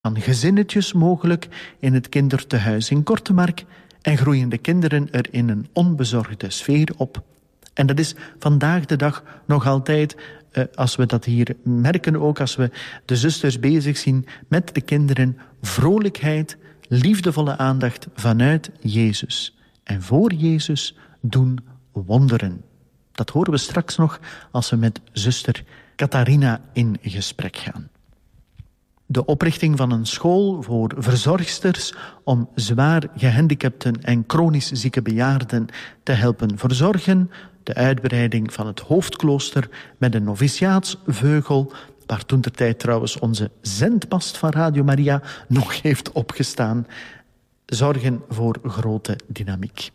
van gezinnetjes mogelijk in het kindertehuis in Kortemark en groeien de kinderen er in een onbezorgde sfeer op. En dat is vandaag de dag nog altijd, als we dat hier merken ook, als we de zusters bezig zien met de kinderen, vrolijkheid, liefdevolle aandacht vanuit Jezus. En voor Jezus doen wonderen. Dat horen we straks nog als we met zuster Catharina in gesprek gaan. De oprichting van een school voor verzorgsters om zwaar gehandicapten en chronisch zieke bejaarden te helpen verzorgen. De uitbreiding van het hoofdklooster met een noviciaatsvleugel, waar toentertijd trouwens onze zendmast van Radio Maria nog heeft opgestaan, zorgen voor grote dynamiek.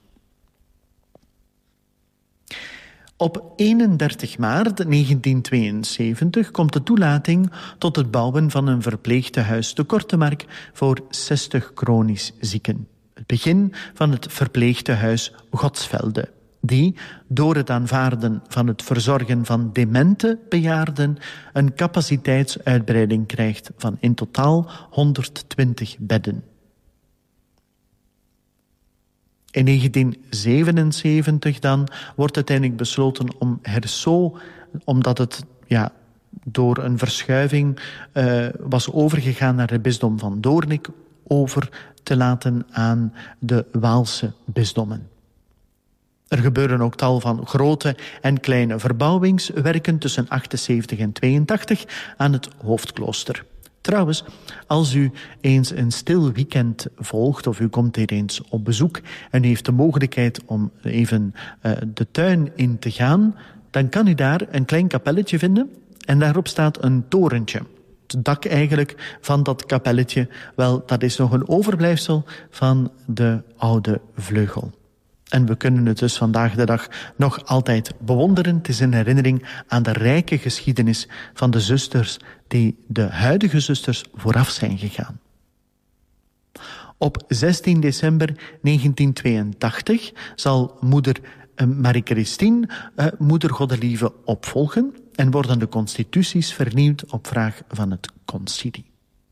Op 31 maart 1972 komt de toelating tot het bouwen van een verpleegtehuis te Kortemark voor 60 chronisch zieken. Het begin van het verpleegtehuis Godsvelde, die door het aanvaarden van het verzorgen van demente bejaarden een capaciteitsuitbreiding krijgt van in totaal 120 bedden. In 1977 dan wordt uiteindelijk besloten om Herso, omdat het door een verschuiving was overgegaan naar het bisdom van Doornik, over te laten aan de Waalse bisdommen. Er gebeuren ook tal van grote en kleine verbouwingswerken tussen 78 en 82 aan het hoofdklooster. Trouwens, als u eens een stil weekend volgt of u komt hier eens op bezoek en u heeft de mogelijkheid om even de tuin in te gaan, dan kan u daar een klein kapelletje vinden en daarop staat een torentje. Het dak eigenlijk van dat kapelletje, wel, dat is nog een overblijfsel van de oude vleugel. En we kunnen het dus vandaag de dag nog altijd bewonderen. Het is een herinnering aan de rijke geschiedenis van de zusters die de huidige zusters vooraf zijn gegaan. Op 16 december 1982 zal moeder Marie-Christine moeder Godelieve opvolgen en worden de constituties vernieuwd op vraag van het concilie.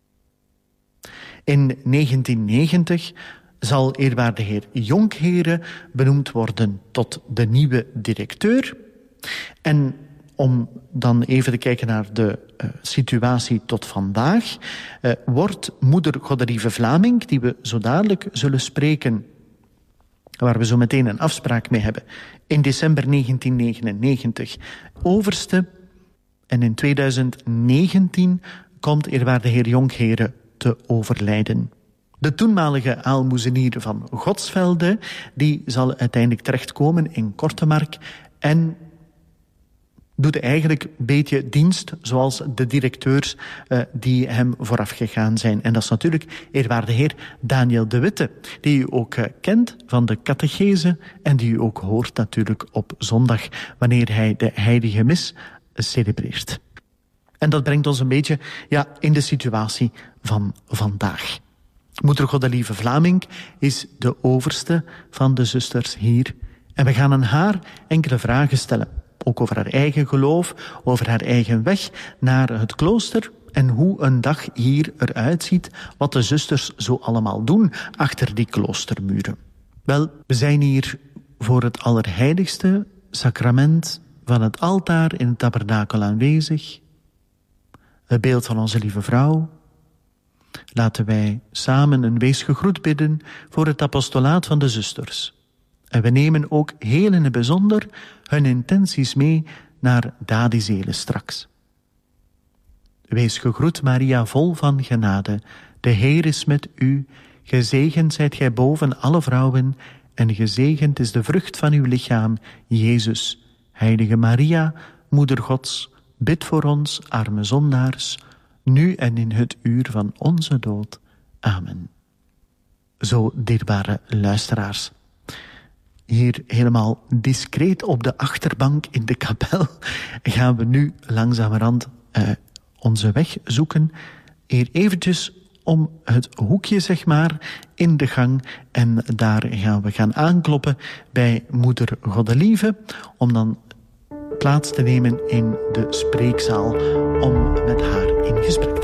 In 1990 zal eerwaarde heer Jonkheren benoemd worden tot de nieuwe directeur. En om dan even te kijken naar de situatie tot vandaag, wordt moeder Godelieve Vlaming, die we zo dadelijk zullen spreken, waar we zo meteen een afspraak mee hebben, in december 1999 overste. En in 2019 komt eerwaarde heer Jonkheren te overlijden. De toenmalige aalmoezenier van Godsvelde, die zal uiteindelijk terechtkomen in Kortemark en doet eigenlijk een beetje dienst zoals de directeurs die hem vooraf gegaan zijn. En dat is natuurlijk eerwaarde heer Daniel de Witte, die u ook kent van de catechese en die u ook hoort natuurlijk op zondag wanneer hij de heilige mis celebreert. En dat brengt ons een beetje in de situatie van vandaag. Moeder Godelieve Vlaming is de overste van de zusters hier. En we gaan aan haar enkele vragen stellen. Ook over haar eigen geloof, over haar eigen weg naar het klooster en hoe een dag hier eruit ziet, wat de zusters zo allemaal doen achter die kloostermuren. Wel, we zijn hier voor het allerheiligste sacrament van het altaar in het tabernakel aanwezig. Het beeld van onze lieve vrouw. Laten wij samen een weesgegroet bidden voor het apostolaat van de zusters. En we nemen ook heel in het bijzonder hun intenties mee naar Dadizele straks. Wees gegroet, Maria, vol van genade. De Heer is met u. Gezegend zijt gij boven alle vrouwen, en gezegend is de vrucht van uw lichaam, Jezus. Heilige Maria, Moeder Gods, bid voor ons, arme zondaars, nu en in het uur van onze dood. Amen. Zo dierbare luisteraars. Hier helemaal discreet op de achterbank in de kapel gaan we nu langzamerhand onze weg zoeken. Hier eventjes om het hoekje, zeg maar, in de gang. En daar gaan we gaan aankloppen bij moeder Godelieve, om dan plaats te nemen in de spreekzaal om met haar in gesprek te gaan.